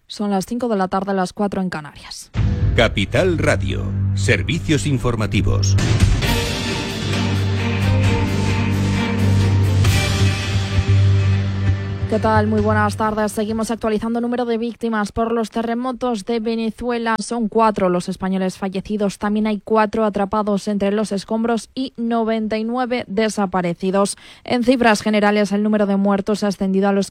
Son las 5 de la tarde, las 4 en Canarias. Capital Radio, servicios informativos. ¿Qué tal? Muy buenas tardes. Seguimos actualizando el número de víctimas por los terremotos de Venezuela. Son 4 los españoles fallecidos. También hay 4 atrapados entre los escombros y 99 desaparecidos. En cifras generales, el número de muertos ha ascendido a los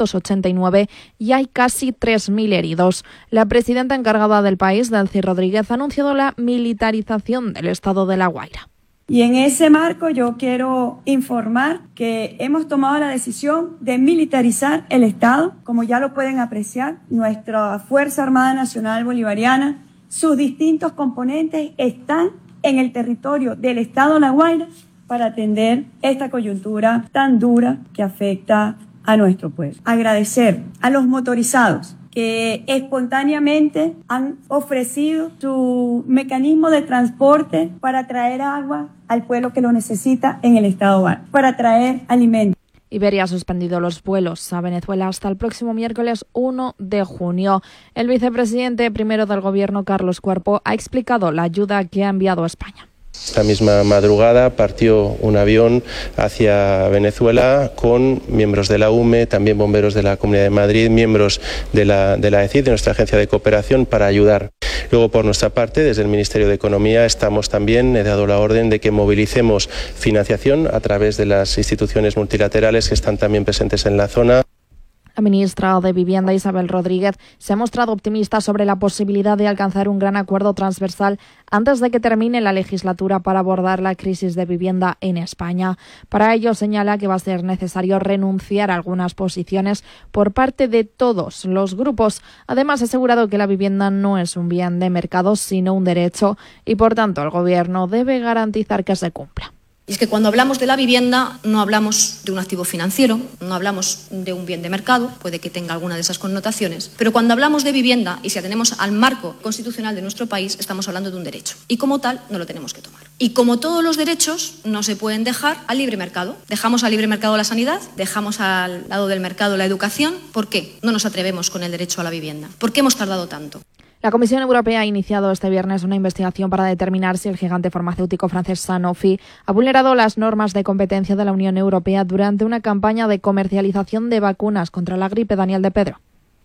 589 y hay casi 3.000 heridos. La presidenta encargada del país, Delcy Rodríguez, ha anunciado la militarización del estado de La Guaira. Y en ese marco yo quiero informar que hemos tomado la decisión de militarizar el Estado. Como ya lo pueden apreciar, nuestra Fuerza Armada Nacional Bolivariana, sus distintos componentes están en el territorio del Estado de La Guaira para atender esta coyuntura tan dura que afecta a nuestro pueblo. Agradecer a los motorizados que espontáneamente han ofrecido su mecanismo de transporte para traer agua al pueblo que lo necesita en el estado Guaira, para traer alimentos. Iberia ha suspendido los vuelos a Venezuela hasta el próximo miércoles 1 de junio. El vicepresidente primero del gobierno, Carlos Cuerpo, ha explicado la ayuda que ha enviado a España. Esta misma madrugada partió un avión hacia Venezuela con miembros de la UME, también bomberos de la Comunidad de Madrid, miembros de la ECID, de nuestra agencia de cooperación, para ayudar. Luego, por nuestra parte, desde el Ministerio de Economía estamos también, he dado la orden de que movilicemos financiación a través de las instituciones multilaterales que están también presentes en la zona. La ministra de Vivienda, Isabel Rodríguez, se ha mostrado optimista sobre la posibilidad de alcanzar un gran acuerdo transversal antes de que termine la legislatura para abordar la crisis de vivienda en España. Para ello, señala que va a ser necesario renunciar a algunas posiciones por parte de todos los grupos. Además, ha asegurado que la vivienda no es un bien de mercado, sino un derecho y, por tanto, el Gobierno debe garantizar que se cumpla. Y es que cuando hablamos de la vivienda no hablamos de un activo financiero, no hablamos de un bien de mercado, puede que tenga alguna de esas connotaciones, pero cuando hablamos de vivienda y si atenemos al marco constitucional de nuestro país, estamos hablando de un derecho y como tal no lo tenemos que tomar. Y como todos los derechos no se pueden dejar al libre mercado. Dejamos al libre mercado la sanidad, dejamos al lado del mercado la educación. ¿Por qué no nos atrevemos con el derecho a la vivienda? ¿Por qué hemos tardado tanto? La Comisión Europea ha iniciado este viernes una investigación para determinar si el gigante farmacéutico francés Sanofi ha vulnerado las normas de competencia de la Unión Europea durante una campaña de comercialización de vacunas contra la gripe. Daniel de Pedro.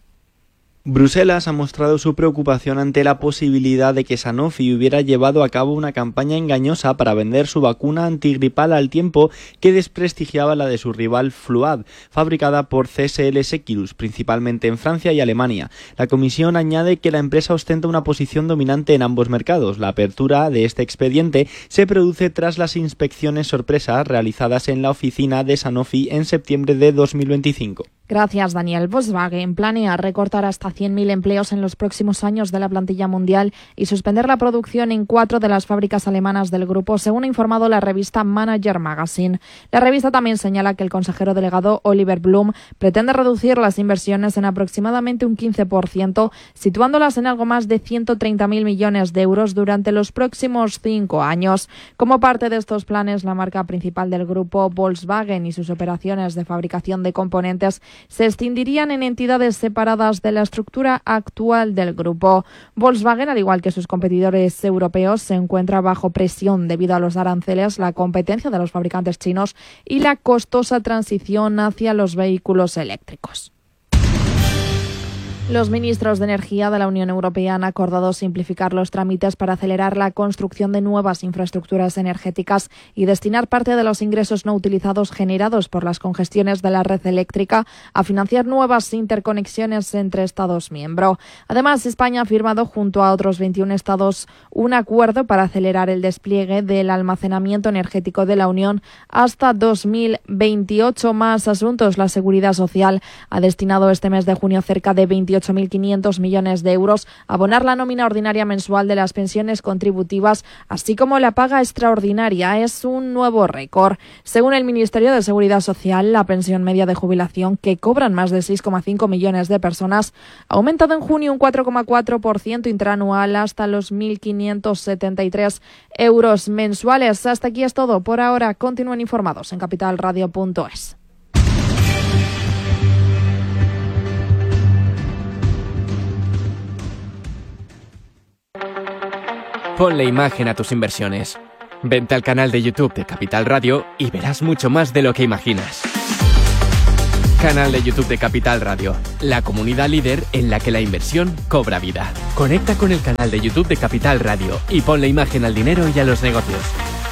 Bruselas ha mostrado su preocupación ante la posibilidad de que Sanofi hubiera llevado a cabo una campaña engañosa para vender su vacuna antigripal al tiempo que desprestigiaba la de su rival Fluad, fabricada por CSL Seqirus, principalmente en Francia y Alemania. La comisión añade que la empresa ostenta una posición dominante en ambos mercados. La apertura de este expediente se produce tras las inspecciones sorpresa realizadas en la oficina de Sanofi en septiembre de 2025. Gracias, Daniel. Volkswagen planea recortar hasta 100.000 empleos en los próximos años de la plantilla mundial y suspender la producción en 4 de las fábricas alemanas del grupo, según ha informado la revista Manager Magazine. La revista también señala que el consejero delegado Oliver Blume pretende reducir las inversiones en aproximadamente un 15%, situándolas en algo más de 130.000 millones de euros durante los próximos 5 años. Como parte de estos planes, la marca principal del grupo, Volkswagen, y sus operaciones de fabricación de componentes se escindirían en entidades separadas de la estructura actual del grupo. Volkswagen, al igual que sus competidores europeos, se encuentra bajo presión debido a los aranceles, la competencia de los fabricantes chinos y la costosa transición hacia los vehículos eléctricos. Los ministros de Energía de la Unión Europea han acordado simplificar los trámites para acelerar la construcción de nuevas infraestructuras energéticas y destinar parte de los ingresos no utilizados generados por las congestiones de la red eléctrica a financiar nuevas interconexiones entre Estados miembros. Además, España ha firmado junto a otros 21 estados un acuerdo para acelerar el despliegue del almacenamiento energético de la Unión hasta 2028. Más asuntos. La Seguridad Social ha destinado este mes de junio cerca de 28.500 millones de euros a abonar la nómina ordinaria mensual de las pensiones contributivas, así como la paga extraordinaria. Es un nuevo récord. Según el Ministerio de Seguridad Social, la pensión media de jubilación, que cobran más de 6,5 millones de personas, ha aumentado en junio un 4,4% interanual hasta los 1.573 euros mensuales. Hasta aquí es todo por ahora. Continúen informados en capitalradio.es. Ponle imagen a tus inversiones. Vente al canal de YouTube de Capital Radio y verás mucho más de lo que imaginas. Canal de YouTube de Capital Radio, la comunidad líder en la que la inversión cobra vida. Conecta con el canal de YouTube de Capital Radio y ponle imagen al dinero y a los negocios.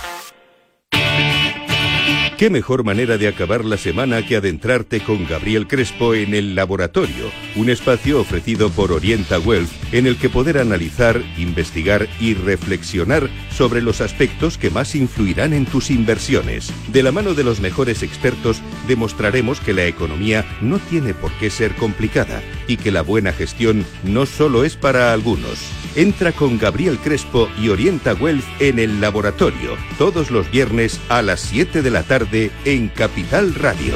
¿Qué mejor manera de acabar la semana que adentrarte con Gabriel Crespo en El Laboratorio, un espacio ofrecido por Orienta Wealth en el que poder analizar, investigar y reflexionar sobre los aspectos que más influirán en tus inversiones? De la mano de los mejores expertos demostraremos que la economía no tiene por qué ser complicada y que la buena gestión no solo es para algunos. Entra con Gabriel Crespo y Orienta Wealth en El Laboratorio, todos los viernes a las 7 de la tarde en Capital Radio.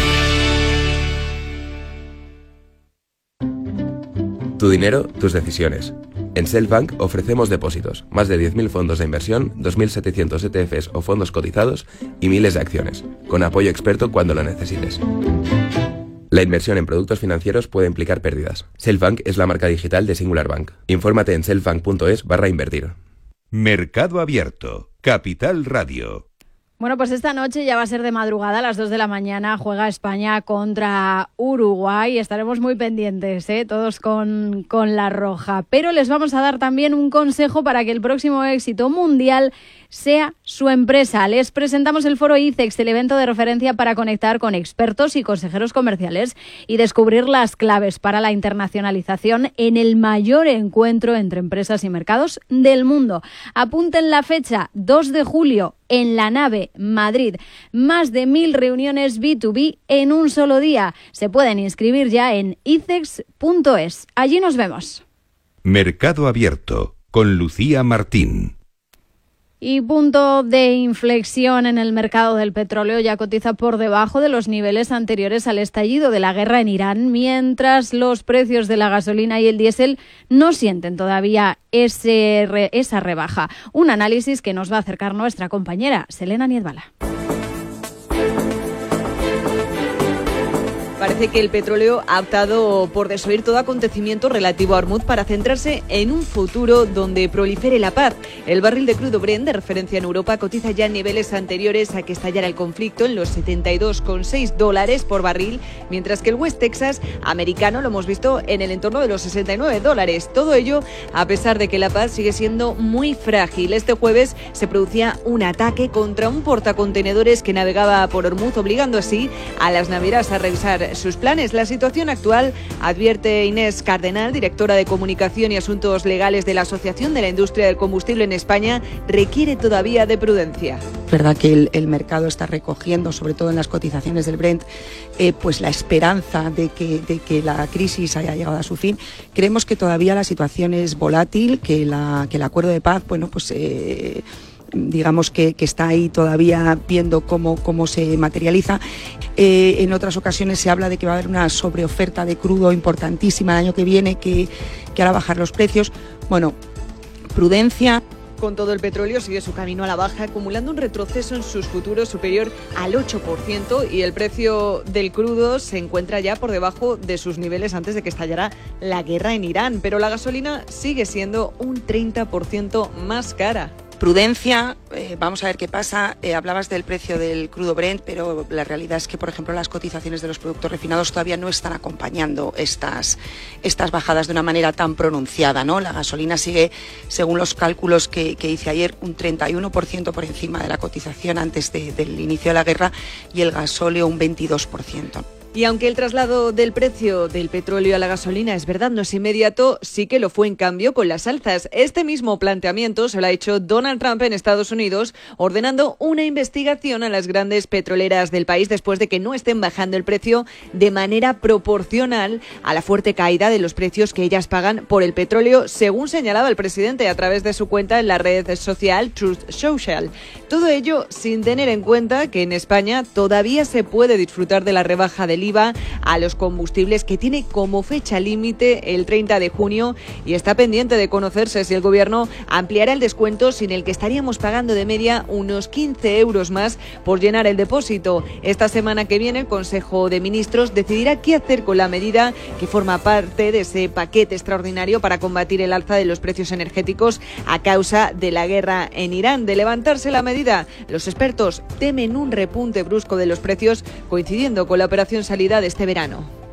Tu dinero, tus decisiones. En Selfbank ofrecemos depósitos, más de 10.000 fondos de inversión, 2.700 ETFs o fondos cotizados y miles de acciones, con apoyo experto cuando lo necesites. La inversión en productos financieros puede implicar pérdidas. Selfbank es la marca digital de Singular Bank. Infórmate en selfbank.es/invertir. Mercado Abierto, Capital Radio. Bueno, pues esta noche ya va a ser de madrugada, a las 2 de la mañana, juega España contra Uruguay. Estaremos muy pendientes, todos con la roja. Pero les vamos a dar también un consejo para que el próximo éxito mundial sea su empresa. Les presentamos el Foro ICEX, el evento de referencia para conectar con expertos y consejeros comerciales y descubrir las claves para la internacionalización en el mayor encuentro entre empresas y mercados del mundo. Apunten la fecha, 2 de julio, en La Nave, Madrid. Más de 1.000 reuniones B2B en un solo día. Se pueden inscribir ya en icex.es. Allí nos vemos. Mercado Abierto, con Lucía Martín. Y punto de inflexión en el mercado del petróleo, ya cotiza por debajo de los niveles anteriores al estallido de la guerra en Irán, mientras los precios de la gasolina y el diésel no sienten todavía esa rebaja. Un análisis que nos va a acercar nuestra compañera Selena Niedbala. Parece que el petróleo ha optado por desoír todo acontecimiento relativo a Hormuz para centrarse en un futuro donde prolifere la paz. El barril de crudo Brent, de referencia en Europa, cotiza ya en niveles anteriores a que estallara el conflicto, en los $72,6 por barril, mientras que el West Texas americano lo hemos visto en el entorno de los $69. Todo ello a pesar de que la paz sigue siendo muy frágil. Este jueves se producía un ataque contra un portacontenedores que navegaba por Hormuz, obligando así a las navieras a revisar sus planes. La situación actual, advierte Inés Cardenal, directora de Comunicación y Asuntos Legales de la Asociación de la Industria del Combustible en España, requiere todavía de prudencia. Es verdad que el mercado está recogiendo, sobre todo en las cotizaciones del Brent, pues la esperanza de que la crisis haya llegado a su fin. Creemos que todavía la situación es volátil, que el acuerdo de paz, bueno, pues digamos que está ahí todavía viendo cómo se materializa. En otras ocasiones se habla de que va a haber una sobreoferta de crudo importantísima el año que viene, que hará bajar los precios. Bueno, prudencia. Con todo, el petróleo sigue su camino a la baja, acumulando un retroceso en sus futuros superior al 8%, y el precio del crudo se encuentra ya por debajo de sus niveles antes de que estallara la guerra en Irán. Pero la gasolina sigue siendo un 30% más cara. Prudencia, vamos a ver qué pasa. Hablabas del precio del crudo Brent, pero la realidad es que, por ejemplo, las cotizaciones de los productos refinados todavía no están acompañando estas bajadas de una manera tan pronunciada, ¿no? La gasolina sigue, según los cálculos que hice ayer, un 31% por encima de la cotización antes del inicio de la guerra, y el gasóleo un 22%. Y aunque el traslado del precio del petróleo a la gasolina, es verdad, no es inmediato, sí que lo fue en cambio con las alzas. Este mismo planteamiento se lo ha hecho Donald Trump en Estados Unidos, ordenando una investigación a las grandes petroleras del país después de que no estén bajando el precio de manera proporcional a la fuerte caída de los precios que ellas pagan por el petróleo, según señalaba el presidente a través de su cuenta en la red social Truth Social. Todo ello sin tener en cuenta que en España todavía se puede disfrutar de la rebaja del IVA a los combustibles, que tiene como fecha límite el 30 de junio y está pendiente de conocerse si el Gobierno ampliará el descuento, sin el que estaríamos pagando de media unos 15 euros más por llenar el depósito. Esta semana que viene el Consejo de Ministros decidirá qué hacer con la medida que forma parte de ese paquete extraordinario para combatir el alza de los precios energéticos a causa de la guerra en Irán. De levantarse la medida, los expertos temen un repunte brusco de los precios, coincidiendo con la operación salida de este verano.